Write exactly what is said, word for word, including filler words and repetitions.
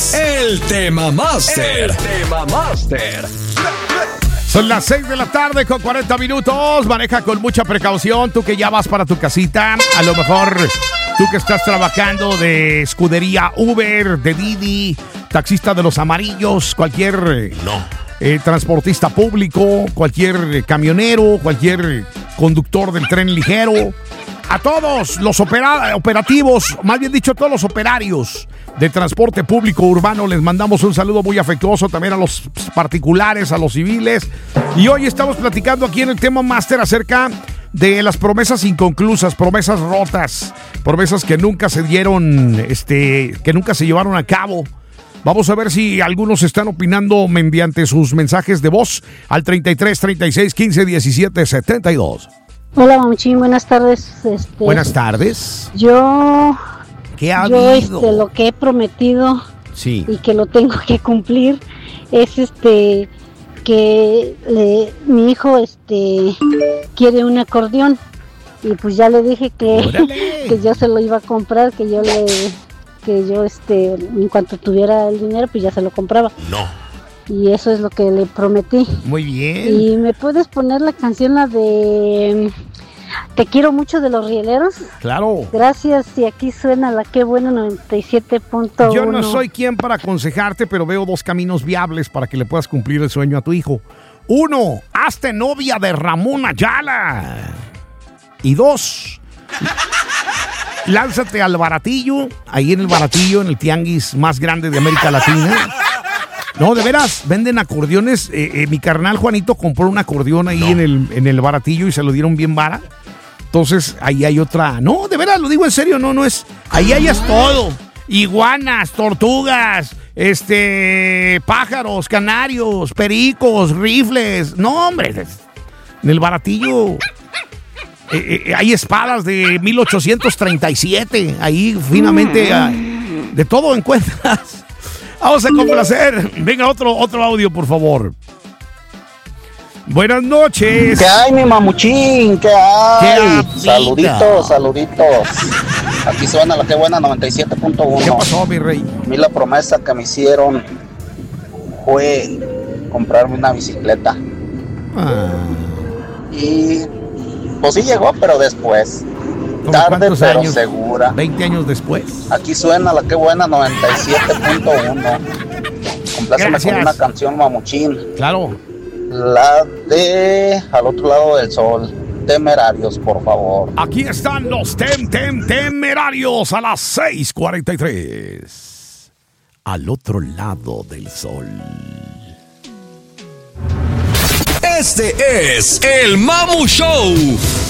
el Tema Master. El Tema Master. Son las seis de la tarde con cuarenta minutos. Maneja con mucha precaución. Tú que ya vas para tu casita. A lo mejor tú que estás trabajando de escudería Uber, de Didi, taxista de los amarillos, cualquier No. eh, transportista público, cualquier camionero, cualquier conductor del tren ligero. A todos los opera- operativos, más bien dicho, a todos los operarios de transporte público urbano, les mandamos un saludo muy afectuoso también a los particulares, a los civiles. Y hoy estamos platicando aquí en el Tema Master acerca de las promesas inconclusas, promesas rotas, promesas que nunca se dieron, este, que nunca se llevaron a cabo. Vamos a ver si algunos están opinando mediante sus mensajes de voz al treinta y tres, treinta y seis, quince, diecisiete, setenta y dos. Hola, Mamuchín, buenas tardes. Este, Buenas tardes. Yo, ¿Qué ha yo habido? este, lo que he prometido Sí. y que lo tengo que cumplir es este que le- mi hijo este quiere un acordeón y pues ya le dije que, ¡Órale! que yo se lo iba a comprar, que yo le que yo este en cuanto tuviera el dinero pues ya se lo compraba. No. Y eso es lo que le prometí. Muy bien. ¿Y me puedes poner la canción, la de Te quiero mucho de los Rieleros? Claro. Gracias, y aquí suena la Qué Bueno noventa y siete punto uno. Yo no soy quien para aconsejarte, pero veo dos caminos viables para que le puedas cumplir el sueño a tu hijo. Uno, hazte novia de Ramón Ayala. Y dos, lánzate al Baratillo, ahí en el Baratillo, en el tianguis más grande de América Latina. No, de veras, venden acordeones. Eh, eh, mi carnal Juanito compró un acordeón ahí No. en, el, en el Baratillo y se lo dieron bien vara. Entonces, ahí hay otra. No, de veras, lo digo en serio, no, no es. Ahí hayas todo. Iguanas, tortugas, este, pájaros, canarios, pericos, rifles. No, hombre. En el Baratillo eh, eh, hay espadas de mil ochocientos treinta y siete. Ahí finamente ah, de todo encuentras. Vamos a complacer. Venga, otro, otro audio, por favor. Buenas noches. ¿Qué hay, mi mamuchín? ¿Qué hay? ¿Qué hay? Saluditos, saluditos. Aquí suena la Qué Buena noventa y siete punto ¿Qué uno. pasó, mi rey? A mí la promesa que me hicieron fue comprarme una bicicleta. Ah, Y pues sí llegó, pero después. ¿cómo Tarde, cuántos pero años? segura. veinte años después. Aquí suena la Qué Buena noventa y siete punto uno. Compláceme Gracias. con una canción, mamuchín. Claro. La de Al Otro Lado del Sol. Temerarios, por favor. Aquí están los tem, tem, temerarios a las seis cuarenta y tres. Al otro lado del sol. Este es el Mamu Show.